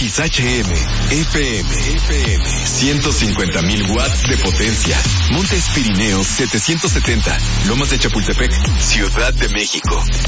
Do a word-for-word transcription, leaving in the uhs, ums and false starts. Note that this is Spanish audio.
X H M, F M, F M, ciento cincuenta mil watts de potencia. Montes Pirineos setecientos setenta, Lomas de Chapultepec, Ciudad de México.